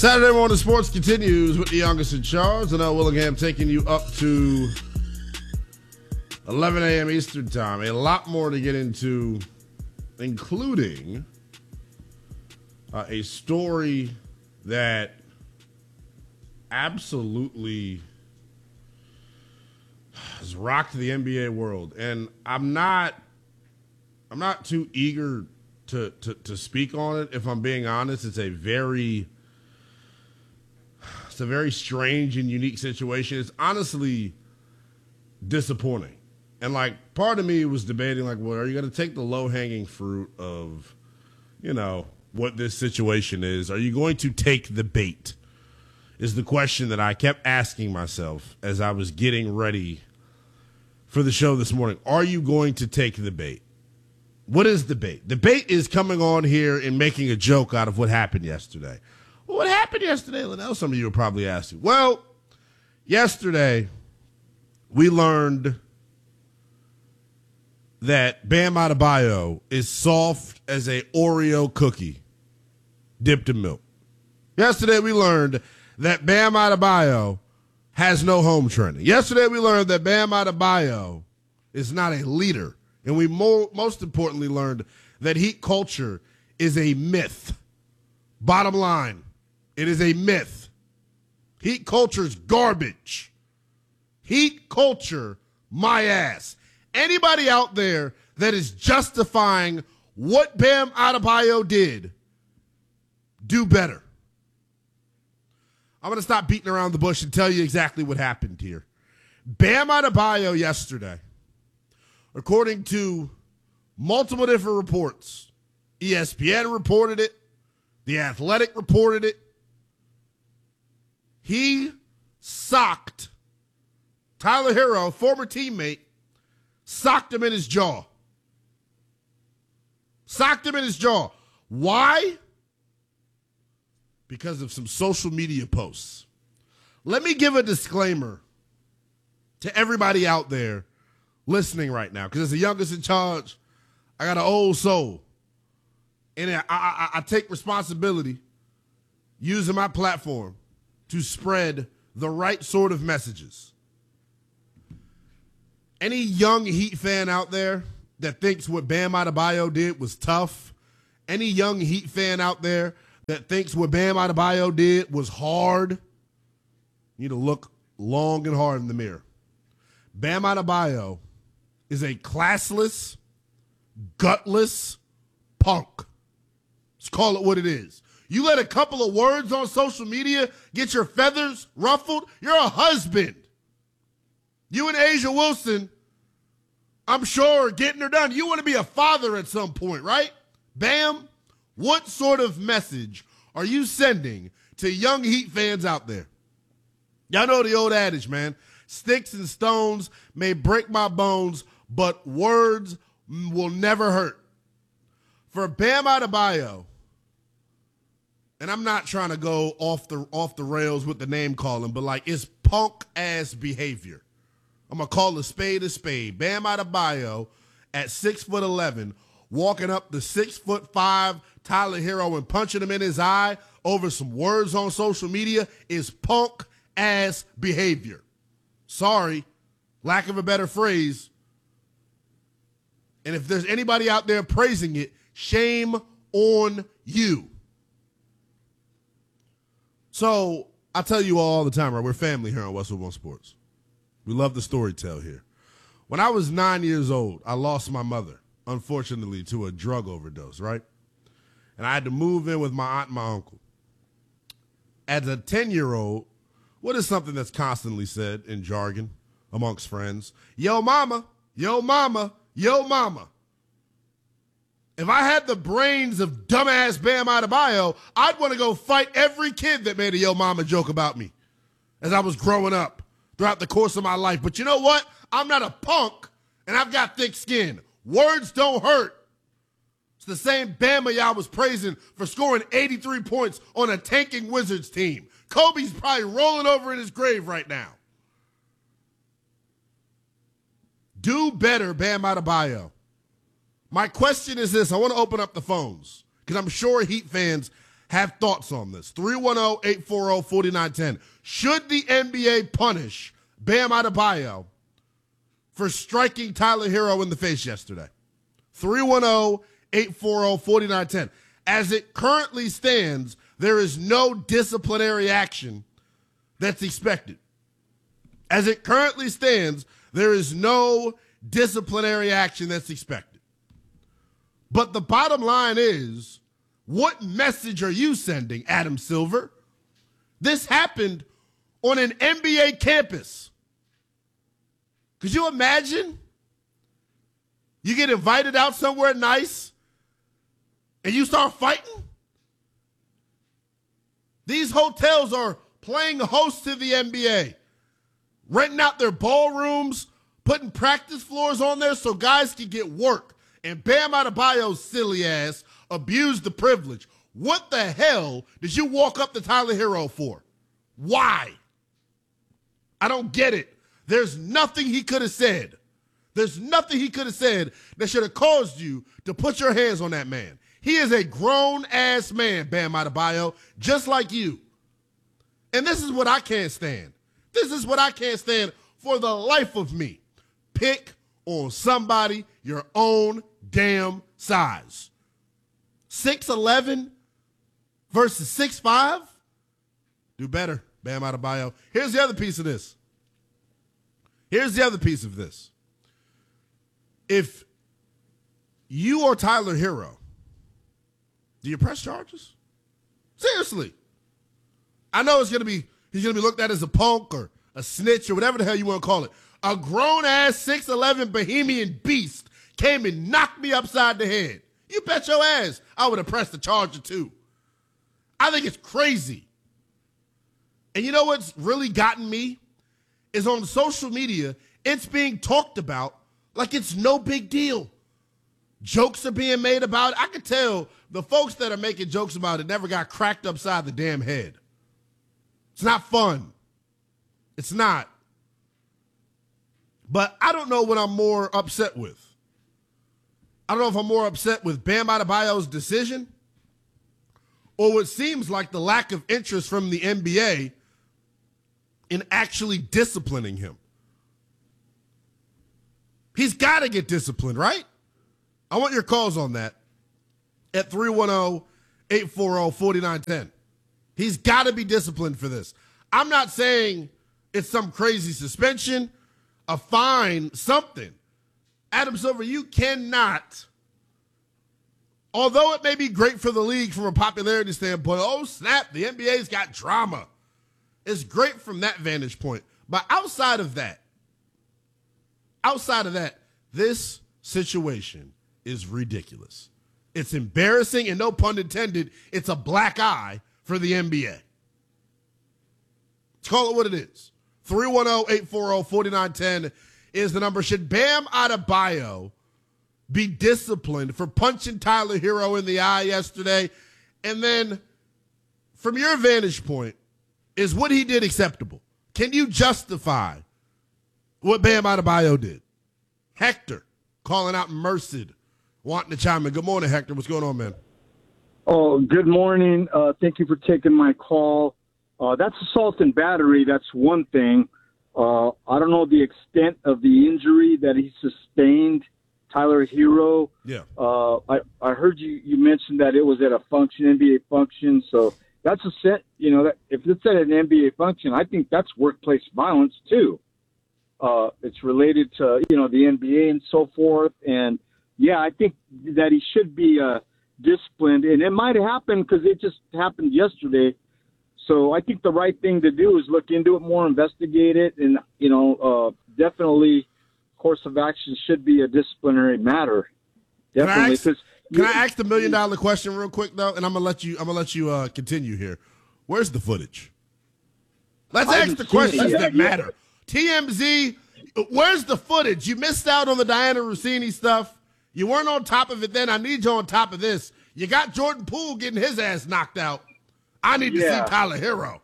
Saturday morning sports continues with the youngest in charge. Zanell Willingham taking you up to 11 a.m. Eastern time. A lot more to get into, including a story that absolutely has rocked the NBA world. And I'm not too eager to speak on it. If I'm being honest, it's a very strange and unique situation. It's honestly disappointing. And like part of me was debating like, well, are you going to take the low-hanging fruit of, what this situation is? Are you going to take the bait? Is the question that I kept asking myself as I was getting ready for the show this morning. Are you going to take the bait? What is the bait? The bait is coming on here and making a joke out of what happened yesterday. Well, what happened yesterday, Linnell? Some of you are probably asking. Well, yesterday we learned that Bam Adebayo is soft as a Oreo cookie dipped in milk. Yesterday we learned that Bam Adebayo has no home training. Yesterday we learned that Bam Adebayo is not a leader. And we most importantly learned that Heat culture is a myth. Bottom line, it is a myth. Heat culture's garbage. Heat culture, my ass. Anybody out there that is justifying what Bam Adebayo did, do better. I'm going to stop beating around the bush and tell you exactly what happened here. Bam Adebayo yesterday, according to multiple different reports, ESPN reported it, The Athletic reported it, he socked Tyler Hero, former teammate, socked him in his jaw. Socked him in his jaw. Why? Because of some social media posts. Let me give a disclaimer to everybody out there listening right now, because as the youngest in charge, I got an old soul. And I take responsibility using my platform to spread the right sort of messages. Any young Heat fan out there that thinks what Bam Adebayo did was tough, any young Heat fan out there that thinks what Bam Adebayo did was hard, you need to look long and hard in the mirror. Bam Adebayo is a classless, gutless punk. Let's call it what it is. You let a couple of words on social media get your feathers ruffled, you're a husband. You and Asia Wilson, I'm sure, are getting her done. You want to be a father at some point, right? Bam, what sort of message are you sending to young Heat fans out there? Y'all know the old adage, man. Sticks and stones may break my bones, but words will never hurt. For Bam Adebayo, and I'm not trying to go off the rails with the name calling, but like it's punk ass behavior. I'm gonna call a spade a spade. Bam Adebayo at 6'11", walking up the 6'5" Tyler Hero and punching him in his eye over some words on social media is punk ass behavior. Sorry, lack of a better phrase. And if there's anybody out there praising it, shame on you. So I tell you all the time, right? We're family here on Westwood One Sports. We love the storytell here. When I was 9 years old, I lost my mother, unfortunately, to a drug overdose, right? And I had to move in with my aunt and my uncle. As a 10-year-old, what is something that's constantly said in jargon amongst friends? Yo, mama, yo, mama, yo, mama. If I had the brains of dumbass Bam Adebayo, I'd want to go fight every kid that made a yo mama joke about me as I was growing up throughout the course of my life. But you know what? I'm not a punk, and I've got thick skin. Words don't hurt. It's the same Bama y'all was praising for scoring 83 points on a tanking Wizards team. Kobe's probably rolling over in his grave right now. Do better, Bam Adebayo. My question is this. I want to open up the phones because I'm sure Heat fans have thoughts on this. 310-840-4910. Should the NBA punish Bam Adebayo for striking Tyler Hero in the face yesterday? 310-840-4910. As it currently stands, there is no disciplinary action that's expected. As it currently stands, there is no disciplinary action that's expected. But the bottom line is, what message are you sending, Adam Silver? This happened on an NBA campus. Could you imagine? You get invited out somewhere nice and you start fighting? These hotels are playing host to the NBA, renting out their ballrooms, putting practice floors on there so guys can get work. And Bam Adebayo's silly ass abused the privilege. What the hell did you walk up to Tyler Hero for? Why? I don't get it. There's nothing he could have said. There's nothing he could have said that should have caused you to put your hands on that man. He is a grown-ass man, Bam Adebayo, just like you. And this is what I can't stand. This is what I can't stand for the life of me. Pick on somebody your own damn size. 6'11" versus 6'5"? Do better, Bam Adebayo. Here's the other piece of this. If you are Tyler Hero, do you press charges? Seriously. I know he's gonna be looked at as a punk or a snitch or whatever the hell you want to call it. A grown-ass 6'11" Bohemian beast came and knocked me upside the head. You bet your ass I would have pressed the charger too. I think it's crazy. And you know what's really gotten me? Is on social media, it's being talked about like it's no big deal. Jokes are being made about it. I can tell the folks that are making jokes about it never got cracked upside the damn head. It's not fun. It's not. But I don't know what I'm more upset with. I don't know if I'm more upset with Bam Adebayo's decision or what seems like the lack of interest from the NBA in actually disciplining him. He's got to get disciplined, right? I want your calls on that at 310-840-4910. He's got to be disciplined for this. I'm not saying it's some crazy suspension, a fine, something. Adam Silver, you cannot, although it may be great for the league from a popularity standpoint, oh snap, the NBA's got drama. It's great from that vantage point. But outside of that, this situation is ridiculous. It's embarrassing, and no pun intended, it's a black eye for the NBA. Let's call it what it is. 310-840-4910 is the number. Should Bam Adebayo be disciplined for punching Tyler Hero in the eye yesterday? And then, from your vantage point, is what he did acceptable? Can you justify what Bam Adebayo did? Hector calling out Merced, wanting to chime in. Good morning, Hector. What's going on, man? Oh, good morning. Thank you for taking my call. That's assault and battery. That's one thing. I don't know the extent of the injury that he sustained, Tyler Hero. Yeah. I heard you mentioned that it was at a function, NBA function. So that's a set. You know, that if it's at an NBA function, I think that's workplace violence too. It's related to the NBA and so forth. And yeah, I think that he should be disciplined, and it might happen because it just happened yesterday. So I think the right thing to do is look into it more, investigate it, and definitely course of action should be a disciplinary matter. Definitely. Can I ask the $1 million question real quick though? And I'm gonna let you continue here. Where's the footage? Let's ask the questions that matter. TMZ, where's the footage? You missed out on the Diana Rossini stuff. You weren't on top of it then. I need you on top of this. You got Jordan Poole getting his ass knocked out. I need to see Tyler Hero.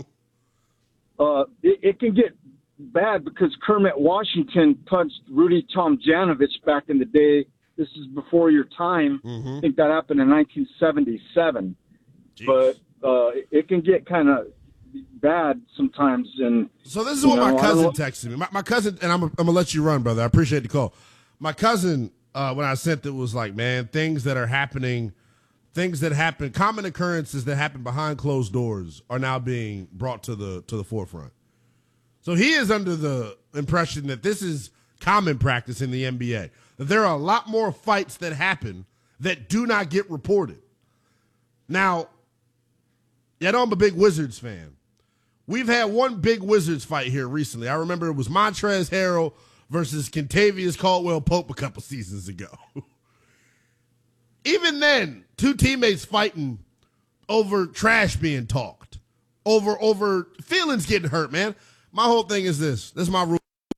It can get bad because Kermit Washington punched Rudy Tomjanovich back in the day. This is before your time. Mm-hmm. I think that happened in 1977. but it can get kind of bad sometimes. And so this is what my cousin texted me. My cousin, and I'm gonna let you run, brother. I appreciate the call. My cousin, when I sent it, was like, man, things that happen, common occurrences that happen behind closed doors are now being brought to the forefront. So he is under the impression that this is common practice in the NBA, that there are a lot more fights that happen that do not get reported. Now, I know I'm a big Wizards fan. We've had one big Wizards fight here recently. I remember it was Montrezl Harrell versus Kentavious Caldwell-Pope a couple seasons ago. Even then, two teammates fighting over trash being talked, over feelings getting hurt, man. My whole thing is this. This is my rule.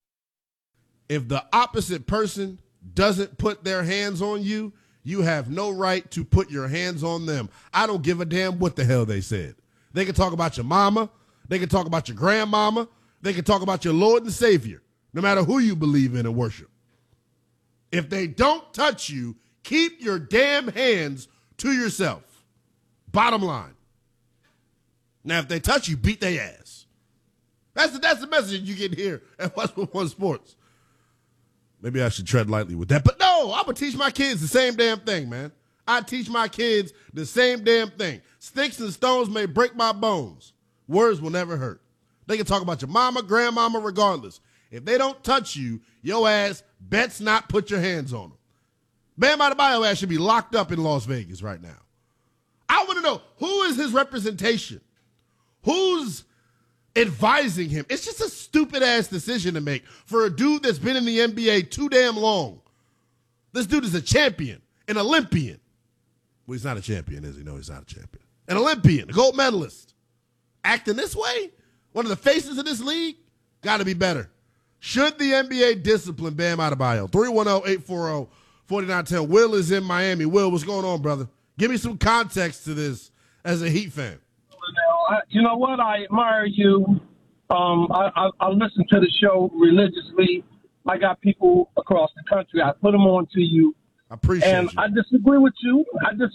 If the opposite person doesn't put their hands on you, you have no right to put your hands on them. I don't give a damn what the hell they said. They can talk about your mama. They can talk about your grandmama. They can talk about your Lord and Savior, no matter who you believe in and worship. If they don't touch you, keep your damn hands to yourself. Bottom line. Now, if they touch you, beat their ass. That's the message you get here at Westwood One Sports. Maybe I should tread lightly with that. But no, I'm going to teach my kids the same damn thing, man. I teach my kids the same damn thing. Sticks and stones may break my bones. Words will never hurt. They can talk about your mama, grandmama, regardless. If they don't touch you, your ass bets not put your hands on them. Bam Adebayo ass should be locked up in Las Vegas right now. I want to know, who is his representation? Who's advising him? It's just a stupid-ass decision to make for a dude that's been in the NBA too damn long. This dude is a champion, an Olympian. Well, he's not a champion, is he? No, he's not a champion. An Olympian, a gold medalist. Acting this way? One of the faces of this league? Got to be better. Should the NBA discipline Bam Adebayo? 310-840-4910. Will is in Miami. Will, what's going on, brother? Give me some context to this as a Heat fan. You know what? I admire you. I listen to the show religiously. I got people across the country. I put them on to you. I appreciate and you. I disagree with you.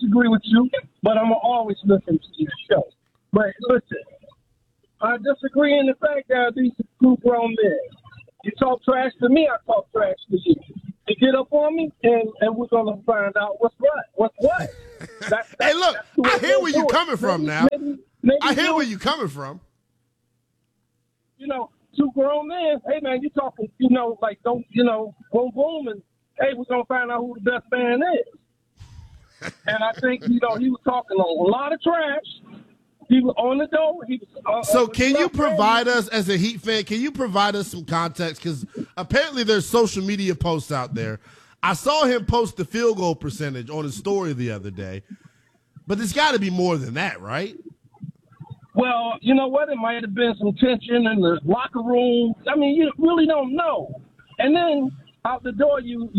But I'm always listen to your show. But listen, I disagree in the fact that these two grown men. You talk trash to me, I talk trash to you. You get up on me, and we're going to find out what's what. Hey, look, I hear where you're coming from now. I hear where you're coming from. You know, two grown men, hey, man, you talking, like, don't, boom, boom, and, hey, we're going to find out who the best man is. And I think, he was talking a lot of trash. He was on the door. So can you provide us, as a Heat fan, can you provide us some context? Because apparently there's social media posts out there. I saw him post the field goal percentage on his story the other day. But there's got to be more than that, right? Well, you know what? It might have been some tension in the locker room. I mean, you really don't know. And then out the door, you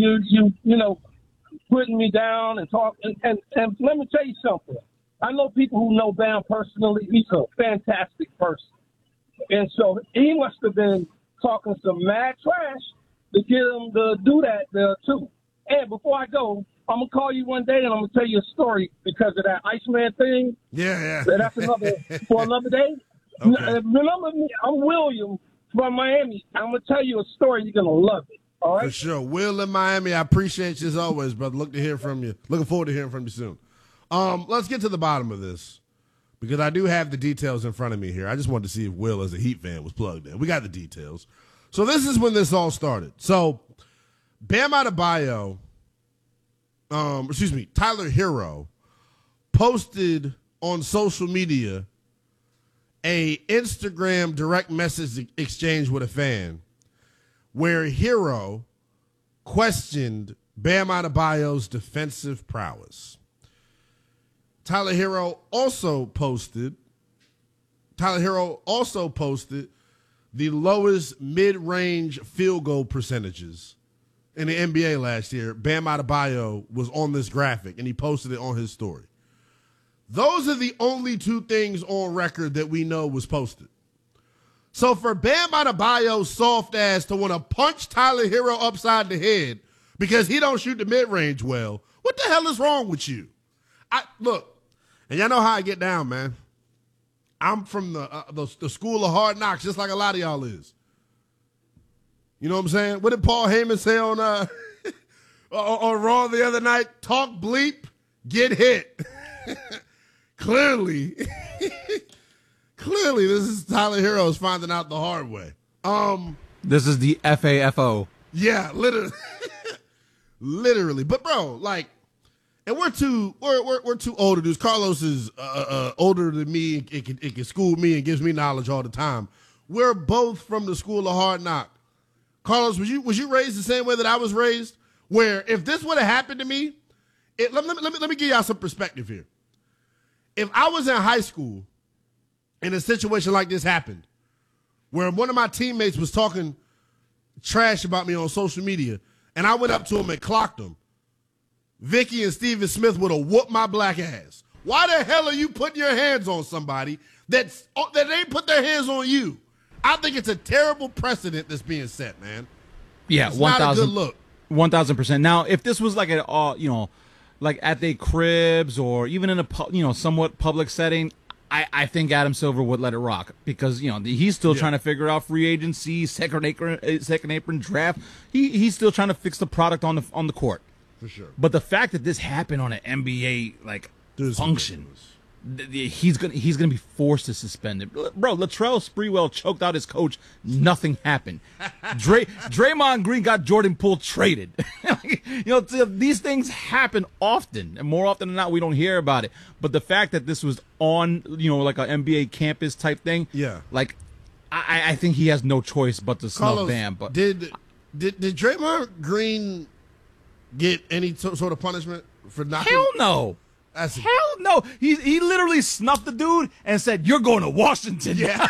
putting me down and talk. And let me tell you something. I know people who know Bam personally. He's a fantastic person. And so he must have been talking some mad trash to get him to do that too. And before I go, I'm going to call you one day and I'm going to tell you a story because of that Iceman thing. Yeah. That's for another day. Okay. Remember me, I'm William from Miami. I'm going to tell you a story. You're going to love it. All right? For sure. Will in Miami, I appreciate you as always, brother. Looking forward to hearing from you soon. Let's get to the bottom of this because I do have the details in front of me here. I just wanted to see if Will, as a Heat fan, was plugged in. We got the details. So this is when this all started. So Bam Adebayo, Tyler Hero posted on social media a Instagram direct message exchange with a fan where Hero questioned Bam Adebayo's defensive prowess. Tyler Hero also posted the lowest mid-range field goal percentages in the NBA last year. Bam Adebayo was on this graphic, and he posted it on his story. Those are the only two things on record that we know was posted. So for Bam Adebayo's soft ass to want to punch Tyler Hero upside the head because he don't shoot the mid-range well, what the hell is wrong with you? Look, And y'all know how I get down, man. I'm from the school of hard knocks, just like a lot of y'all is. You know what I'm saying? What did Paul Heyman say on on Raw the other night? Talk bleep, get hit. Clearly, this is Tyler Herro's finding out the hard way. This is the FAFO. Yeah, literally. Literally. But bro, like, and we're too older dudes. Carlos is older than me. It can school me and gives me knowledge all the time. We're both from the school of hard knock. Carlos, was you raised the same way that I was raised? Where if this would have happened to me, let me give y'all some perspective here. If I was in high school and a situation like this happened, where one of my teammates was talking trash about me on social media, and I went up to him and clocked him, Vicky and Steven Smith would have whooped my black ass. Why the hell are you putting your hands on somebody that ain't put their hands on you? I think it's a terrible precedent that's being set, man. Yeah, it's not a good look. 1,000%. Now, if this was like like at their cribs or even in a somewhat public setting, I think Adam Silver would let it rock because he's still trying to figure out free agency, second apron draft. He's still trying to fix the product on the court. For sure. But the fact that this happened on an NBA function, he's gonna be forced to suspend it. Bro, Latrell Sprewell choked out his coach. Nothing happened. Draymond Green got Jordan Poole traded. These things happen often, and more often than not, we don't hear about it. But the fact that this was on, like an NBA campus type thing, I think he has no choice but to snub Bam. But did Draymond Green get any sort of punishment for knocking? Hell no. Hell no. He literally snuffed the dude and said, "You're going to Washington." Yeah.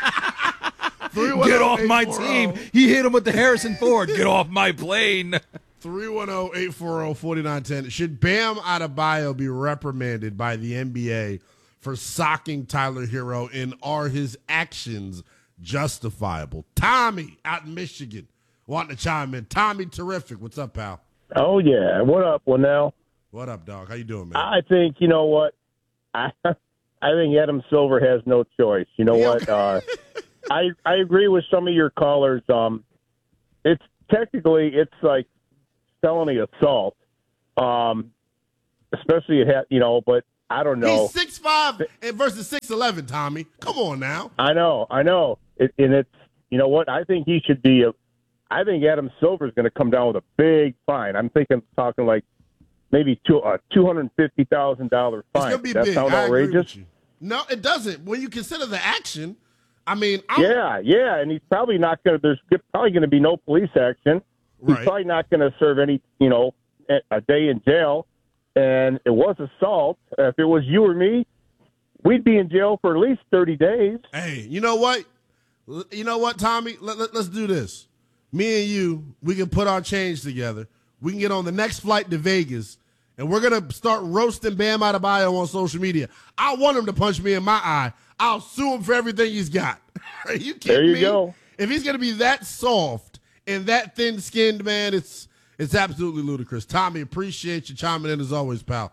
Get off my team. He hit him with the Harrison Ford. Get off my plane. 310-840-4910. Should Bam Adebayo be reprimanded by the NBA for socking Tyler Herro, and are his actions justifiable? Tommy out in Michigan wanting to chime in. Tommy, terrific. What's up, pal? Oh, yeah. What up, Winnell? What up, dog? How you doing, man? I think, you know what? I think Adam Silver has no choice. You know what? I agree with some of your callers. It's technically, it's like felony assault, especially but I don't know. He's 6'5" versus 6'11", Tommy. Come on now. I know. And it's, you know what? I think he should be I think Adam Silver's going to come down with a big fine. I'm talking like maybe a $250,000 fine. It's going to be that big. sound outrageous? No, it doesn't. When you consider the action, I mean, yeah, and he's probably not going to. There's probably going to be no police action. He's probably not going to serve any, a day in jail. And it was assault. If it was you or me, we'd be in jail for at least 30 days. Hey, you know what? Tommy? Let's do this. Me and you, we can put our change together. We can get on the next flight to Vegas, and we're going to start roasting Bam Adebayo on social media. I want him to punch me in my eye. I'll sue him for everything he's got. Are you kidding me? There you go. If he's going to be that soft and that thin-skinned, man, it's absolutely ludicrous. Tommy, appreciate you chiming in as always, pal.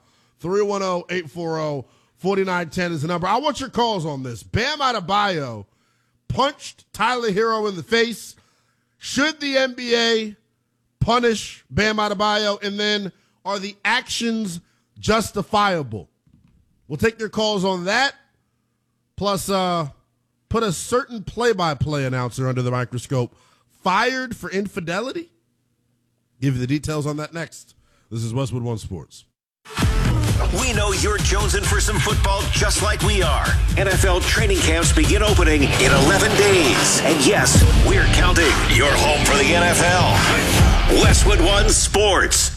310-840-4910 is the number. I want your calls on this. Bam Adebayo punched Tyler Herro in the face. Should the NBA punish Bam Adebayo, and then are the actions justifiable? We'll take your calls on that, plus put a certain play-by-play announcer under the microscope fired for infidelity. Give you the details on that next. This is Westwood One Sports. We know you're jonesing for some football just like we are. NFL training camps begin opening in 11 days. And yes, we're counting. You're home for the NFL. Westwood One Sports.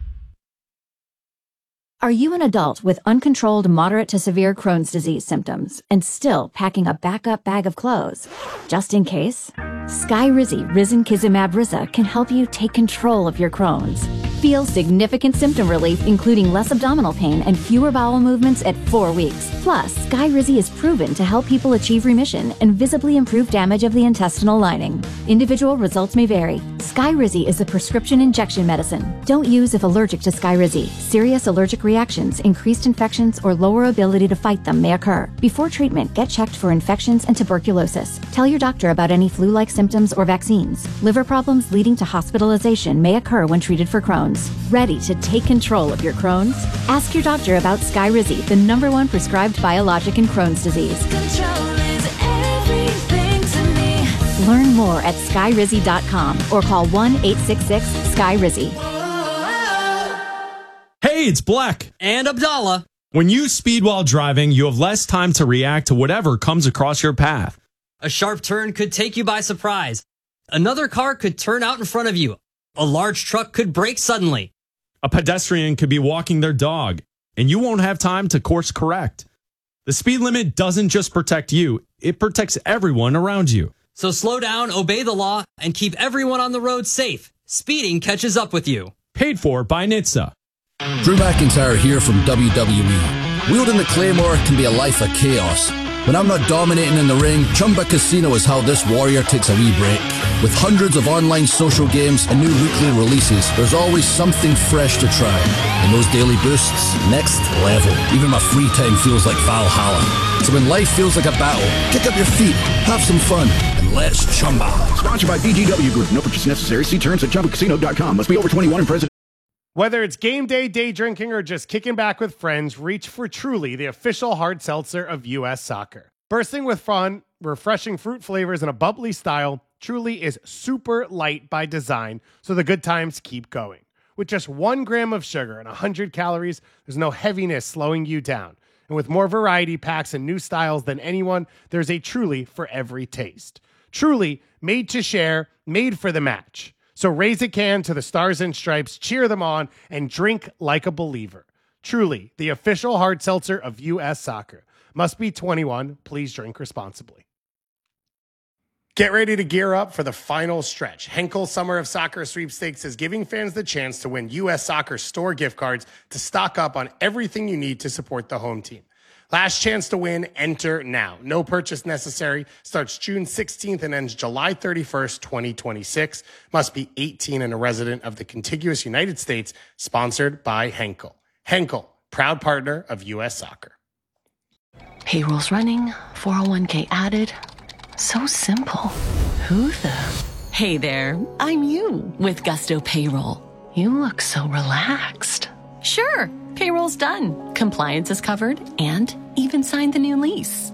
Are you an adult with uncontrolled moderate to severe Crohn's disease symptoms and still packing a backup bag of clothes? Just in case? Skyrizi Risankizumab Riza can help you take control of your Crohn's. Feel significant symptom relief, including less abdominal pain and fewer bowel movements at 4 weeks. Plus, Skyrizi is proven to help people achieve remission and visibly improve damage of the intestinal lining. Individual results may vary. Skyrizi is a prescription injection medicine. Don't use if allergic to Skyrizi. Serious allergic reactions, increased infections, or lower ability to fight them may occur. Before treatment, get checked for infections and tuberculosis. Tell your doctor about any flu-like symptoms or vaccines. Liver problems leading to hospitalization may occur when treated for Crohn's. Ready to take control of your Crohn's? Ask your doctor about Skyrizi, the #1 prescribed biologic in Crohn's disease. Control is everything to me. Learn more at skyrizi.com or call 1-866-SKY-RIZZY. Hey, it's Black. And Abdallah. When you speed while driving, you have less time to react to whatever comes across your path. A sharp turn could take you by surprise. Another car could turn out in front of you. A large truck could brake suddenly. A pedestrian could be walking their dog, and you won't have time to course correct. The speed limit doesn't just protect you, it protects everyone around you. So slow down, obey the law, and keep everyone on the road safe. Speeding catches up with you. Paid for by NHTSA. Drew McIntyre here from WWE. Wielding the Claymore can be a life of chaos. When I'm not dominating in the ring, Chumba Casino is how this warrior takes a wee break. With hundreds of online social games and new weekly releases, there's always something fresh to try. And those daily boosts, next level. Even my free time feels like Valhalla. So when life feels like a battle, kick up your feet, have some fun, and let's Chumba. Sponsored by BGW Group. No purchase necessary. See terms at ChumbaCasino.com. Must be over 21 and present. Whether it's game day, day drinking, or just kicking back with friends, reach for Truly, the official hard seltzer of U.S. Soccer. Bursting with fun, refreshing fruit flavors, and a bubbly style, Truly is super light by design, so the good times keep going. With just 1 gram of sugar and 100 calories, there's no heaviness slowing you down. And with more variety packs and new styles than anyone, there's a Truly for every taste. Truly, made to share, made for the match. So raise a can to the Stars and Stripes, cheer them on, and drink like a believer. Truly, the official hard seltzer of U.S. Soccer. Must be 21. Please drink responsibly. Get ready to gear up for the final stretch. Henkel Summer of Soccer Sweepstakes is giving fans the chance to win U.S. Soccer store gift cards to stock up on everything you need to support the home team. Last chance to win, enter now. No purchase necessary. Starts June 16th and ends July 31st, 2026. Must be 18 and a resident of the contiguous United States. Sponsored by Henkel. Henkel, proud partner of U.S. Soccer. Payroll's running, 401k added. So simple. Who the? Hey there, I'm you with Gusto Payroll. You look so relaxed. Sure, payroll's done. Compliance is covered and even signed the new lease.